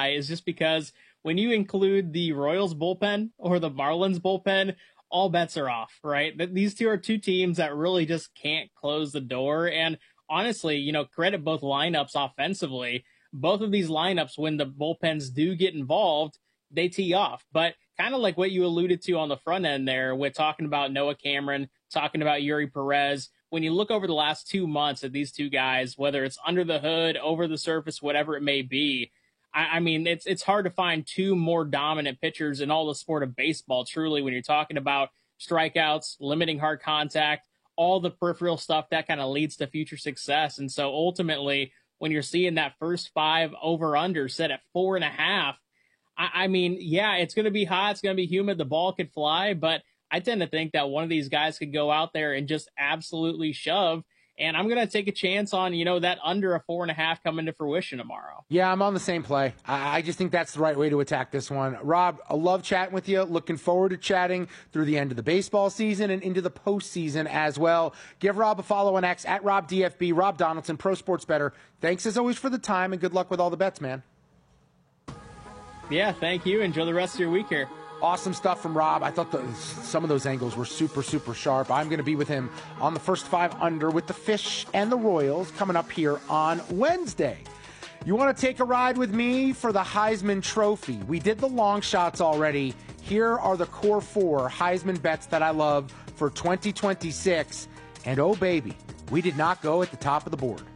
guy is just because when you include the Royals bullpen or the Marlins bullpen, all bets are off, right? These two are two teams that really just can't close the door. And honestly, credit both lineups offensively. Both of these lineups, when the bullpens do get involved, they tee off. But kind of like what you alluded to on the front end there with talking about Noah Cameron, talking about Yuri Perez, when you look over the last 2 months at these two guys, whether it's under the hood, over the surface, whatever it may be, I mean, it's hard to find two more dominant pitchers in all the sport of baseball, truly, when you're talking about strikeouts, limiting hard contact, all the peripheral stuff that kind of leads to future success. And so ultimately, when you're seeing that first 5 over-under set at 4.5, I mean, yeah, it's going to be hot, it's going to be humid, the ball could fly, but I tend to think that one of these guys could go out there and just absolutely shove. And I'm going to take a chance on, that under a 4.5 coming to fruition tomorrow. Yeah, I'm on the same play. I just think that's the right way to attack this one. Rob, I love chatting with you. Looking forward to chatting through the end of the baseball season and into the postseason as well. Give Rob a follow on X at RobDFB, Rob Donaldson, Pro Sports Bettor. Thanks as always for the time and good luck with all the bets, man. Yeah, thank you. Enjoy the rest of your week here. Awesome stuff from Rob. I thought some of those angles were super, super sharp. I'm going to be with him on the first 5 under with the Fish and the Royals coming up here on Wednesday. You want to take a ride with me for the Heisman Trophy? We did the long shots already. Here are the core 4 Heisman bets that I love for 2026. And oh, baby, we did not go at the top of the board.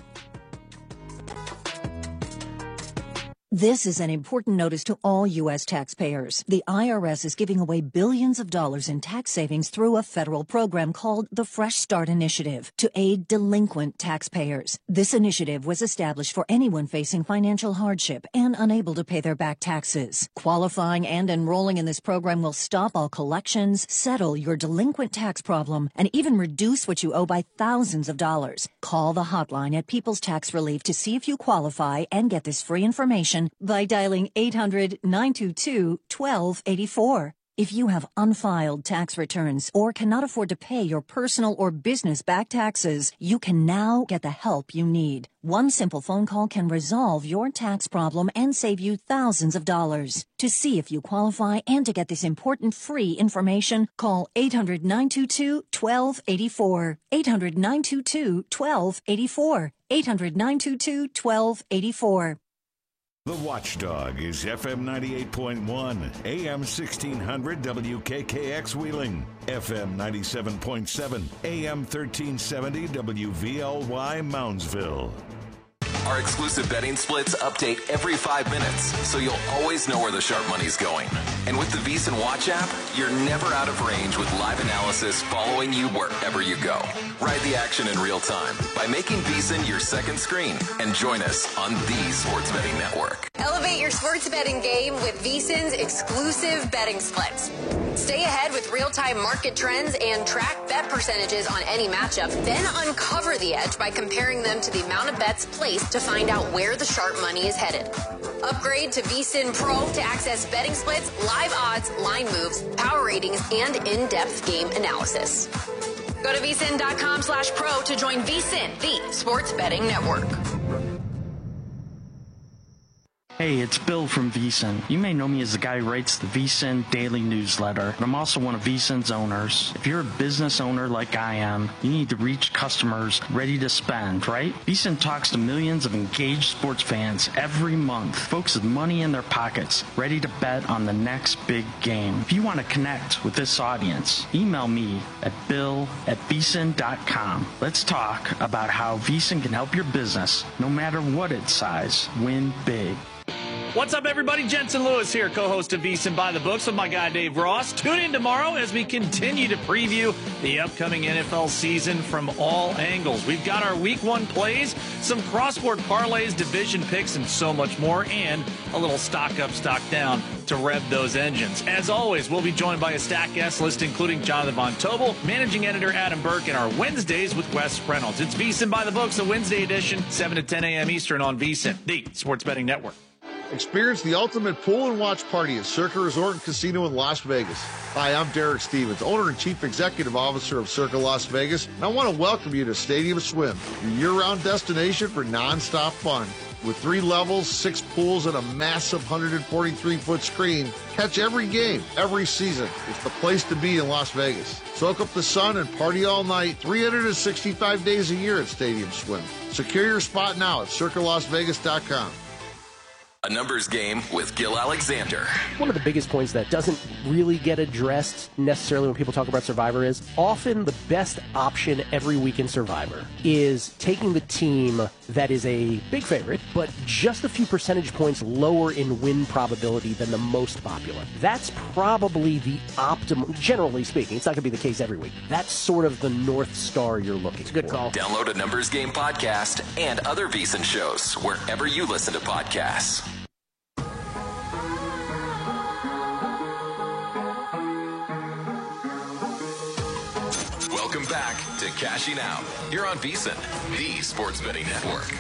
This is an important notice to all U.S. taxpayers. The IRS is giving away billions of dollars in tax savings through a federal program called the Fresh Start Initiative to aid delinquent taxpayers. This initiative was established for anyone facing financial hardship and unable to pay their back taxes. Qualifying and enrolling in this program will stop all collections, settle your delinquent tax problem, and even reduce what you owe by thousands of dollars. Call the hotline at People's Tax Relief to see if you qualify and get this free information by dialing 800-922-1284. If you have unfiled tax returns or cannot afford to pay your personal or business back taxes, you can now get the help you need. One simple phone call can resolve your tax problem and save you thousands of dollars. To see if you qualify and to get this important free information, call 800-922-1284. 800-922-1284. 800-922-1284. The Watchdog is FM 98.1, AM 1600 WKKX Wheeling, FM 97.7, AM 1370 WVLY Moundsville. Our exclusive betting splits update every 5 minutes, so you'll always know where the sharp money's going. And with the VSiN Watch app, you're never out of range with live analysis following you wherever you go. Ride the action in real time by making VSiN your second screen and join us on the Sports Betting Network. Elevate your sports betting game with VSiN's exclusive betting splits. Stay ahead with real-time market trends and track bet percentages on any matchup, then uncover the edge by comparing them to the amount of bets placed to find out where the sharp money is headed. Upgrade to VSiN Pro to access betting splits, live odds, line moves, power ratings, and in-depth game analysis. Go to vsin.com/pro to join VSiN, the sports betting network. Hey, it's Bill from VSiN. You may know me as the guy who writes the VSiN daily newsletter, but I'm also one of VSiN's owners. If you're a business owner like I am, you need to reach customers ready to spend, right? VSiN talks to millions of engaged sports fans every month, folks with money in their pockets, ready to bet on the next big game. If you want to connect with this audience, email me at bill@vsin.com. Let's talk about how VSiN can help your business, no matter what its size, win big. What's up, everybody? Jensen Lewis here, co-host of VSiN by the Books with my guy Dave Ross. Tune in tomorrow as we continue to preview the upcoming NFL season from all angles. We've got our Week 1 plays, some cross-sport parlays, division picks, and so much more, and a little stock up, stock down to rev those engines. As always, we'll be joined by a stacked guest list, including Jonathan Von Tobel, managing editor Adam Burke, and our Wednesdays with Wes Reynolds. It's VSiN by the Books, a Wednesday edition, 7 to 10 a.m. Eastern on VSiN, the Sports Betting Network. Experience the ultimate pool and watch party at Circa Resort and Casino in Las Vegas. Hi, I'm Derek Stevens, owner and chief executive officer of Circa Las Vegas, and I want to welcome you to Stadium Swim, your year-round destination for non-stop fun. With 3 levels, 6 pools, and a massive 143-foot screen, catch every game, every season. It's the place to be in Las Vegas. Soak up the sun and party all night, 365 days a year at Stadium Swim. Secure your spot now at CircaLasVegas.com. A numbers game with Gil Alexander. One of the biggest points that doesn't really get addressed necessarily when people talk about Survivor is often the best option every week in Survivor is taking the team that is a big favorite, but just a few percentage points lower in win probability than the most popular. That's probably the optimum, generally speaking. It's not going to be the case every week. That's sort of the North Star you're looking for. It's a good call. Download a Numbers Game podcast and other VSiN shows wherever you listen to podcasts. Welcome back to Cashing Out. You're on VSiN, the sports betting network.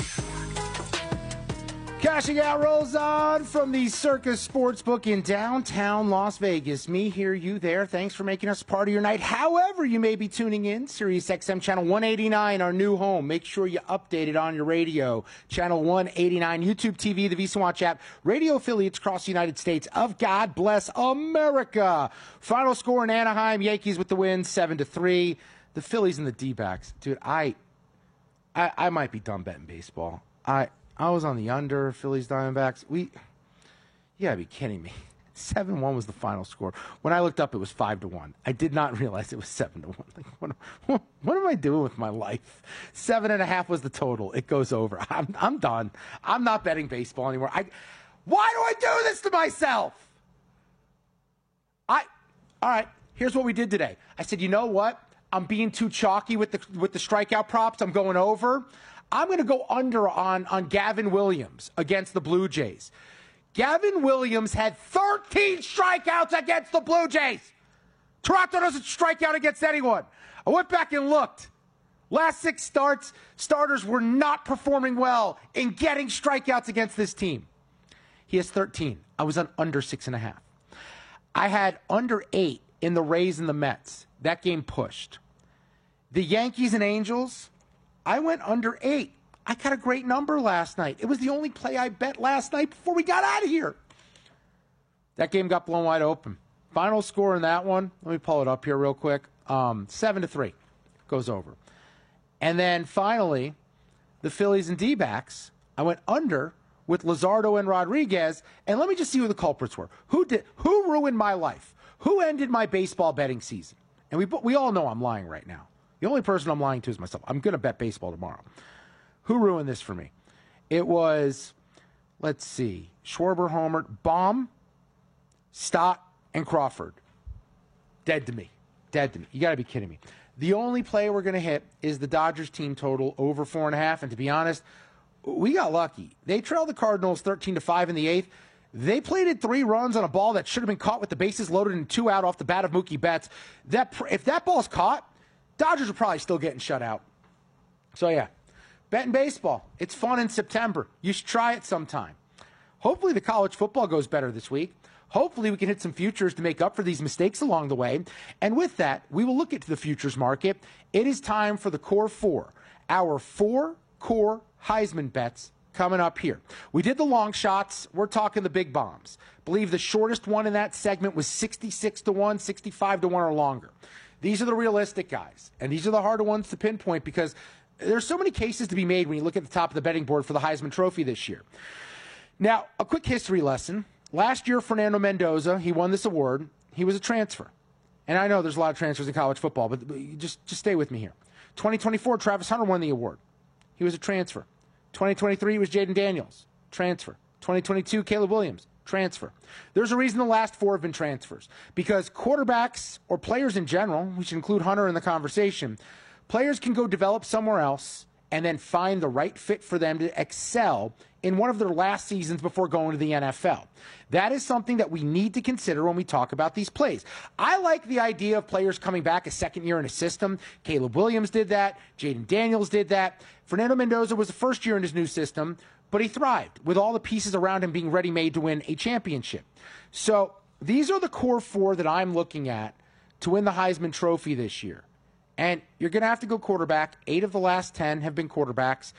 Cashing Out rolls on from the Circus Sportsbook in downtown Las Vegas. Me here, you there. Thanks for making us part of your night. However you may be tuning in, Sirius XM Channel 189, our new home. Make sure you update it on your radio. Channel 189, YouTube TV, the VSiN Watch app, radio affiliates across the United States of God Bless America. Final score in Anaheim, Yankees with the win, 7-3. The Phillies and the D-backs. Dude, I might be done betting baseball. I was on the under, Phillies Diamondbacks. You gotta be kidding me. 7-1 was the final score. When I looked up, it was 5-1. I did not realize it was 7-1. Like, what am I doing with my life? 7.5 was the total. It goes over. I'm done. I'm not betting baseball anymore. Why do I do this to myself? All right, here's what we did today. I said, you know what? I'm being too chalky with the strikeout props. I'm going over. I'm going to go under on Gavin Williams against the Blue Jays. Gavin Williams had 13 strikeouts against the Blue Jays. Toronto doesn't strike out against anyone. I went back and looked. Last 6 starters were not performing well in getting strikeouts against this team. He has 13. I was on under 6.5. I had under 8 in the Rays and the Mets. That game pushed. The Yankees and Angels, I went under 8. I got a great number last night. It was the only play I bet last night before we got out of here. That game got blown wide open. Final score in that one, let me pull it up here real quick. 7-3 goes over. And then finally, the Phillies and D-backs, I went under with Luzardo and Rodriguez. And let me just see who the culprits were. Who ruined my life? Who ended my baseball betting season? And we all know I'm lying right now. The only person I'm lying to is myself. I'm going to bet baseball tomorrow. Who ruined this for me? It was, let's see, Schwarber homered, Baum, Stott, and Crawford. Dead to me. Dead to me. You got to be kidding me. The only play we're going to hit is the Dodgers team total over 4.5. And to be honest, we got lucky. They trailed the Cardinals 13-5 in the 8th. They plated 3 runs on a ball that should have been caught with the bases loaded and 2 out off the bat of Mookie Betts. If that ball's caught, Dodgers are probably still getting shut out. So, yeah, betting baseball. It's fun in September. You should try it sometime. Hopefully the college football goes better this week. Hopefully we can hit some futures to make up for these mistakes along the way. And with that, we will look into the futures market. It is time for the Core 4, our 4 core Heisman bets coming up here. We did the long shots. We're talking the big bombs. I believe the shortest one in that segment was 66-1, 65-1 or longer. These are the realistic guys, and these are the harder ones to pinpoint because there's so many cases to be made when you look at the top of the betting board for the Heisman Trophy this year. Now, a quick history lesson. Last year, Fernando Mendoza, he won this award. He was a transfer. And I know there's a lot of transfers in college football, but just stay with me here. 2024, Travis Hunter won the award. He was a transfer. 2023 was Jaden Daniels, transfer. 2022, Caleb Williams, transfer. There's a reason the last 4 have been transfers. Because quarterbacks, or players in general, we should include Hunter in the conversation, players can go develop somewhere else and then find the right fit for them to excel in one of their last seasons before going to the NFL. That is something that we need to consider when we talk about these plays. I like the idea of players coming back a second year in a system. Caleb Williams did that. Jaden Daniels did that. Fernando Mendoza was the first year in his new system, but he thrived with all the pieces around him being ready-made to win a championship. So these are the core 4 that I'm looking at to win the Heisman Trophy this year. And you're going to have to go quarterback. 8 of the last 10 have been quarterbacks.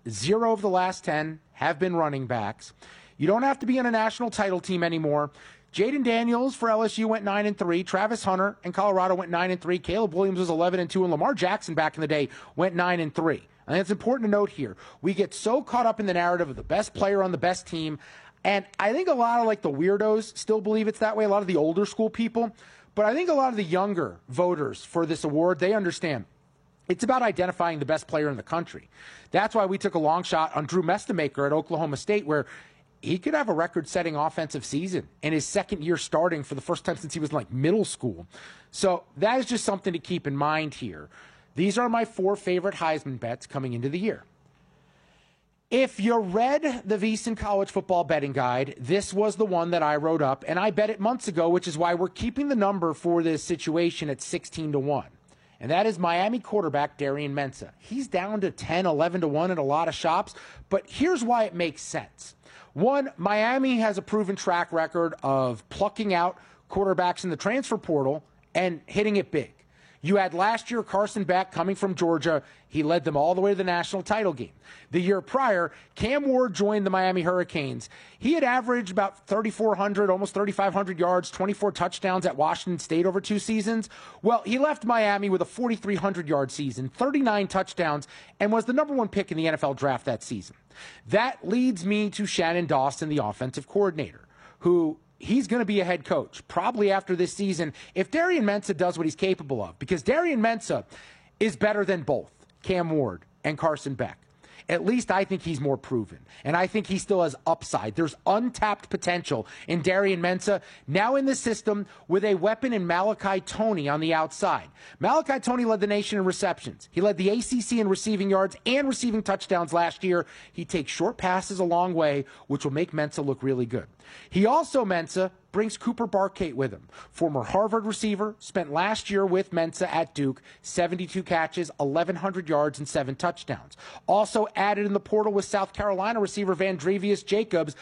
0 of the last 10 have been running backs. You don't have to be on a national title team anymore. Jaden Daniels for LSU went 9-3. Travis Hunter in Colorado went 9-3. Caleb Williams was 11-2, and Lamar Jackson back in the day went 9-3. I think it's important to note here. We get so caught up in the narrative of the best player on the best team, and I think a lot of the weirdos still believe it's that way. A lot of the older school people, but I think a lot of the younger voters for this award, they understand. It's about identifying the best player in the country. That's why we took a long shot on Drew Mestemaker at Oklahoma State, where he could have a record-setting offensive season in his second year starting for the first time since he was in middle school. So that is just something to keep in mind here. These are my 4 favorite Heisman bets coming into the year. If you read the VSiN College Football Betting Guide, this was the one that I wrote up, and I bet it months ago, which is why we're keeping the number for this situation at 16-1. And that is Miami quarterback Darian Mensah. He's down to 10, 11-1 at a lot of shops, but here's why it makes sense. One, Miami has a proven track record of plucking out quarterbacks in the transfer portal and hitting it big. You had last year Carson Beck coming from Georgia. He led them all the way to the national title game. The year prior, Cam Ward joined the Miami Hurricanes. He had averaged about 3,400, almost 3,500 yards, 24 touchdowns at Washington State over 2 seasons. Well, he left Miami with a 4,300-yard season, 39 touchdowns, and was the number 1 pick in the NFL draft that season. That leads me to Shannon Dawson, the offensive coordinator, who he's going to be a head coach probably after this season if Darian Mensah does what he's capable of, because Darian Mensah is better than both Cam Ward and Carson Beck. At least I think he's more proven, and I think he still has upside. There's untapped potential in Darian Mensah, now in the system with a weapon in Malachi Toney on the outside. Malachi Toney led the nation in receptions. He led the ACC in receiving yards and receiving touchdowns last year. He takes short passes a long way, which will make Mensah look really good. He also, Mensah, brings Cooper Barkate with him. Former Harvard receiver, spent last year with Mensah at Duke, 72 catches, 1,100 yards, and 7 touchdowns. Also added in the portal with South Carolina receiver Vandrevius Jacobs,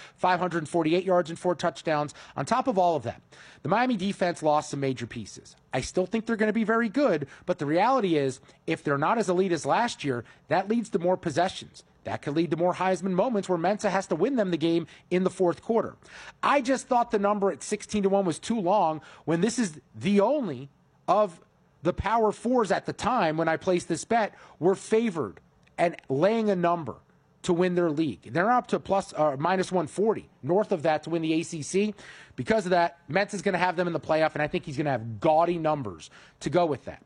548 yards and 4 touchdowns. On top of all of that, the Miami defense lost some major pieces. I still think they're going to be very good, but the reality is, if they're not as elite as last year, that leads to more possessions. That could lead to more Heisman moments where Mensah has to win them the game in the fourth quarter. I just thought the number at 16-1 was too long when this is the only of the Power Fours at the time when I placed this bet were favored and laying a number to win their league. They're up to minus 140, north of that to win the ACC. Because of that, Mensah's going to have them in the playoff, and I think he's going to have gaudy numbers to go with that.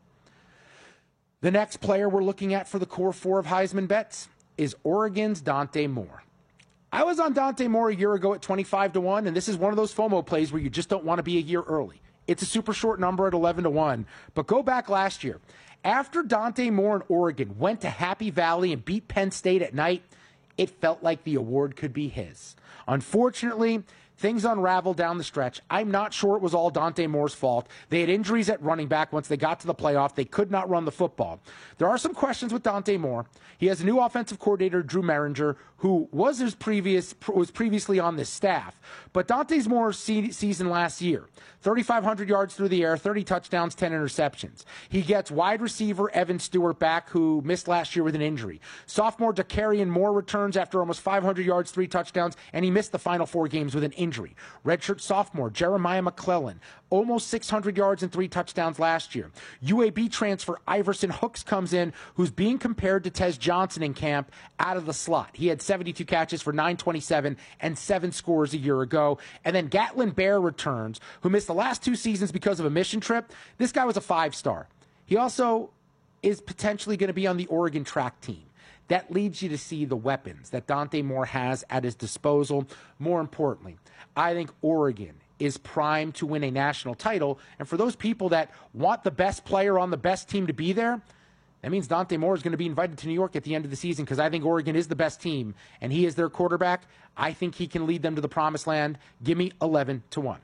The next player we're looking at for the core 4 of Heisman bets is Oregon's Dante Moore. I was on Dante Moore a year ago at 25-1, and this is one of those FOMO plays where you just don't want to be a year early. It's a super short number at 11-1, but go back last year. After Dante Moore and Oregon went to Happy Valley and beat Penn State at night, it felt like the award could be his. Unfortunately, things unraveled down the stretch. I'm not sure it was all Dante Moore's fault. They had injuries at running back once they got to the playoff. They could not run the football. There are some questions with Dante Moore. He has a new offensive coordinator, Drew Mehringer, who was previously on this staff. But Dante Moore's season last year, 3,500 yards through the air, 30 touchdowns, 10 interceptions. He gets wide receiver Evan Stewart back, who missed last year with an injury. Sophomore Dakarian Moore returns after almost 500 yards, 3 touchdowns, and he missed the final 4 games with an injury. Redshirt sophomore Jeremiah McClellan, almost 600 yards and 3 touchdowns last year. UAB transfer Iverson Hooks comes in, who's being compared to Tez Johnson in camp out of the slot. He had 72 catches for 927 and 7 scores a year ago. And then Gatlin Bear returns, who missed the last 2 seasons because of a mission trip. This guy was a 5-star. He also is potentially going to be on the Oregon track team. That leads you to see the weapons that Dante Moore has at his disposal. More importantly, I think Oregon is primed to win a national title. And for those people that want the best player on the best team to be there, that means Dante Moore is going to be invited to New York at the end of the season, because I think Oregon is the best team and he is their quarterback. I think he can lead them to the promised land. Give me 11-1.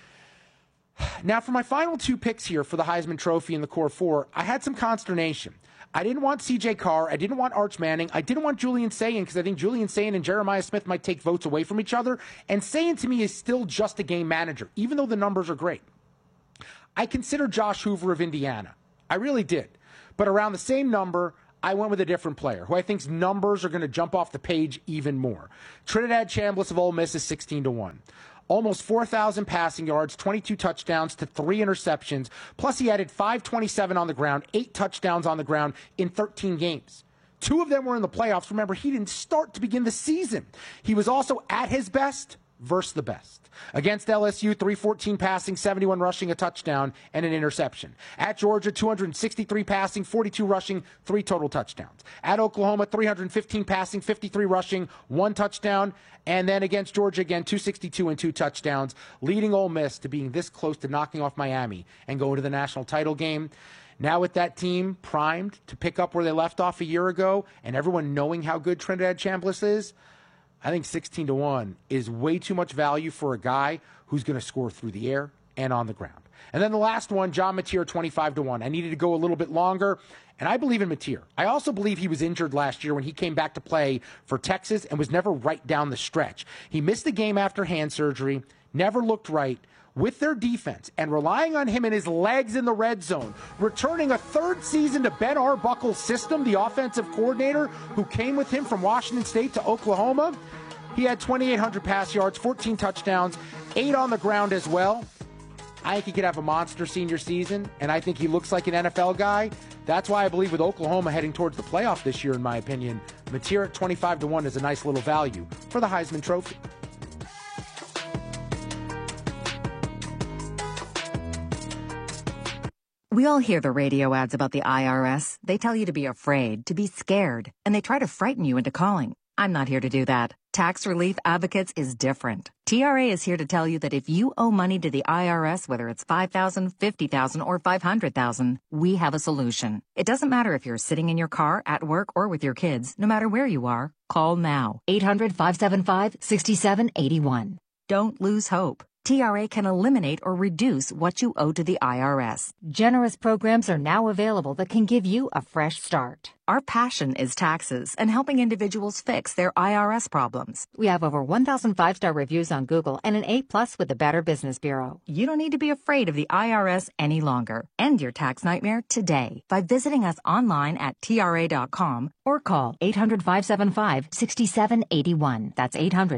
Now, for my final 2 picks here for the Heisman Trophy in the core 4, I had some consternation. I didn't want C.J. Carr. I didn't want Arch Manning. I didn't want Julian Sayin, because I think Julian Sayin and Jeremiah Smith might take votes away from each other. And Sayin, to me, is still just a game manager, even though the numbers are great. I considered Josh Hoover of Indiana. I really did. But around the same number, I went with a different player who I think's numbers are going to jump off the page even more. Trinidad Chambliss of Ole Miss is 16-1. Almost 4,000 passing yards, 22 touchdowns to 3 interceptions. Plus, he added 527 on the ground, 8 touchdowns on the ground in 13 games. 2 of them were in the playoffs. Remember, he didn't start to begin the season. He was also at his best versus the best. Against LSU, 314 passing, 71 rushing, a touchdown, and an interception. At Georgia, 263 passing, 42 rushing, 3 total touchdowns. At Oklahoma, 315 passing, 53 rushing, 1 touchdown. And then against Georgia again, 262 and 2 touchdowns, leading Ole Miss to being this close to knocking off Miami and going to the national title game. Now with that team primed to pick up where they left off a year ago and everyone knowing how good Trinidad Chambliss is, I think 16-1 is way too much value for a guy who's going to score through the air and on the ground. And then the last one, John Mateer, 25-1. I needed to go a little bit longer, and I believe in Mateer. I also believe he was injured last year when he came back to play for Texas and was never right down the stretch. He missed the game after hand surgery, never looked right. With their defense and relying on him and his legs in the red zone, returning a 3rd season to Ben Arbuckle's system, the offensive coordinator who came with him from Washington State to Oklahoma, he had 2,800 pass yards, 14 touchdowns, 8 on the ground as well. I think he could have a monster senior season, and I think he looks like an NFL guy. That's why I believe with Oklahoma heading towards the playoff this year, in my opinion, Mateer at 25-1 is a nice little value for the Heisman Trophy. We all hear the radio ads about the IRS. They tell you to be afraid, to be scared, and they try to frighten you into calling. I'm not here to do that. Tax Relief Advocates is different. TRA is here to tell you that if you owe money to the IRS, whether it's $5,000, $50,000, or $500,000, we have a solution. It doesn't matter if you're sitting in your car, at work, or with your kids. No matter where you are, call now. 800-575-6781. Don't lose hope. TRA can eliminate or reduce what you owe to the IRS. Generous programs are now available that can give you a fresh start. Our passion is taxes and helping individuals fix their IRS problems. We have over 1,000 5-star reviews on Google and an A+ with the Better Business Bureau. You don't need to be afraid of the IRS any longer. End your tax nightmare today by visiting us online at TRA.com or call 800-575-6781. That's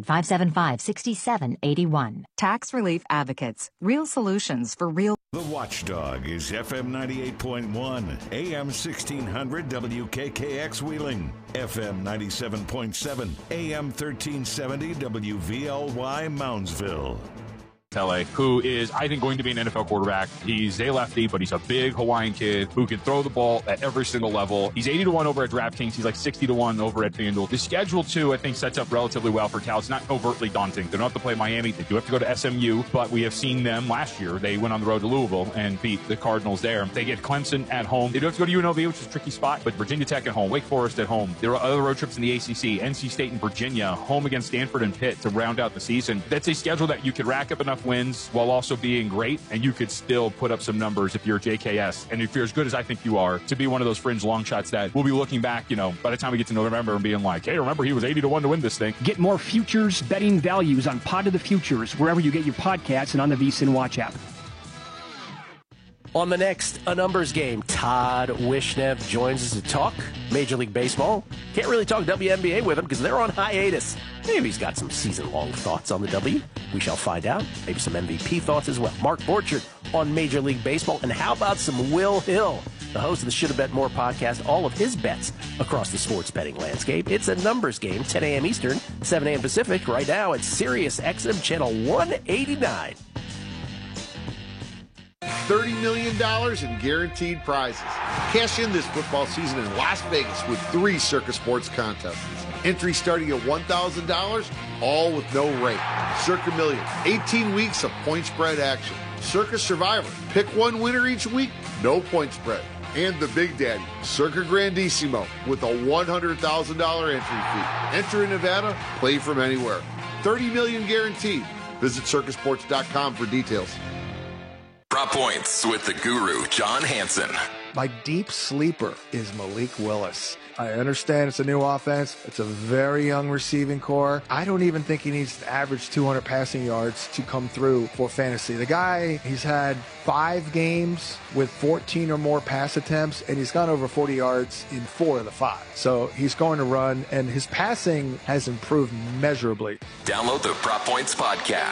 800-575-6781. Tax Relief Advocates. Real solutions for real. The Watchdog is FM 98.1, AM 1600 WKKX Wheeling, FM 97.7, AM 1370 WVLY Moundsville. LA, who is, I think, going to be an NFL quarterback. He's a lefty, but he's a big Hawaiian kid who can throw the ball at every single level. He's 80-1 over at DraftKings. He's like 60-1 over at FanDuel. The schedule, too, I think sets up relatively well for Cal. It's not overtly daunting. They don't have to play Miami. They do have to go to SMU, but we have seen them last year. They went on the road to Louisville and beat the Cardinals there. They get Clemson at home. They do have to go to UNLV, which is a tricky spot, but Virginia Tech at home, Wake Forest at home. There are other road trips in the ACC, NC State and Virginia, home against Stanford and Pitt to round out the season. That's a schedule that you could rack up enough wins while also being great, and you could still put up some numbers if you're JKS, and if you're as good as I think you are, to be one of those fringe long shots that we'll be looking back, by the time we get to November and being like, hey, remember he was 80-1 to win this thing. Get more futures betting values on Pod of the Futures wherever you get your podcasts and on the VSiN Watch app. On the next A Numbers Game, Todd Wishnev joins us to talk Major League Baseball. Can't really talk WNBA with him because they're on hiatus. Maybe he's got some season-long thoughts on the W. We shall find out. Maybe some MVP thoughts as well. Mark Borchert on Major League Baseball. And how about some Will Hill, the host of the Shoulda Bet More podcast, all of his bets across the sports betting landscape. It's A Numbers Game, 10 a.m. Eastern, 7 a.m. Pacific, right now at Sirius XM Channel 189. $30 million in guaranteed prizes. Cash in this football season in Las Vegas with 3 Circa Sports contests. Entry starting at $1,000, all with no rate. Circa Million, 18 weeks of point spread action. Circa Survivor, pick one winner each week, no point spread. And the Big Daddy, Circa Grandissimo, with a $100,000 entry fee. Enter in Nevada, play from anywhere. $30 million guaranteed. Visit circasports.com for details. Prop Points with the guru, John Hansen. My deep sleeper is Malik Willis. I understand it's a new offense. It's a very young receiving core. I don't even think he needs to average 200 passing yards to come through for fantasy. The guy, he's had 5 games with 14 or more pass attempts, and he's gone over 40 yards in 4 of the 5. So he's going to run, and his passing has improved measurably. Download the Prop Points podcast.